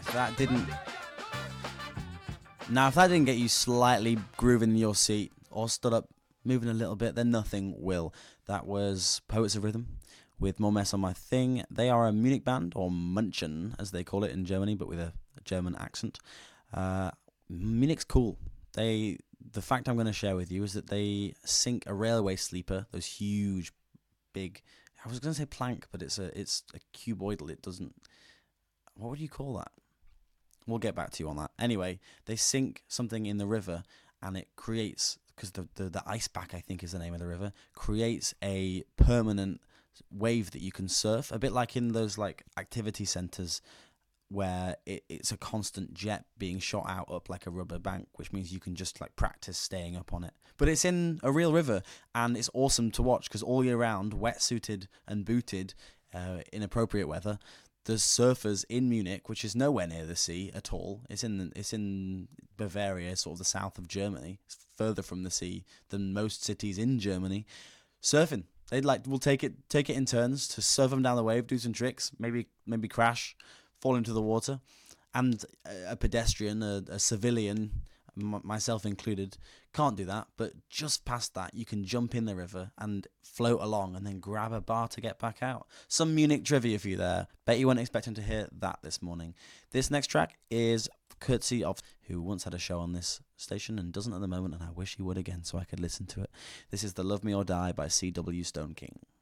that didn't get you slightly grooving in your seat or stood up moving a little bit, then nothing will. That was Poets of Rhythm with More Mess on My Thing. They are a Munich band, or München as they call it in Germany, but with a German accent. Munich's cool. The fact I'm going to share with you is that they sink a railway sleeper, those huge, big, I was going to say plank, but it's a cuboidal. It doesn't, what would you call that? We'll get back to you on that. Anyway, they sink something in the river, and it creates, because the ice back, I think is the name of the river, creates a permanent wave that you can surf, a bit like in those like activity centres where it's a constant jet being shot out up like a rubber bank, which means you can just like practice staying up on it. But it's in a real river, and it's awesome to watch because all year round, wetsuited and booted in appropriate weather, there's surfers in Munich, which is nowhere near the sea at all. It's in Bavaria, sort of the south of Germany. It's further from the sea than most cities in Germany. Surfing. We'll take it in turns to surf them down the wave, do some tricks, maybe crash, fall into the water, and a pedestrian, a civilian, myself included, can't do that. But just past that, you can jump in the river and float along and then grab a bar to get back out. Some Munich trivia for you there. Bet you weren't expecting to hear that this morning. This next track is courtesy of who once had a show on this station and doesn't at the moment, and I wish he would again so I could listen to it. This is the Love Me or Die by C.W. Stone King.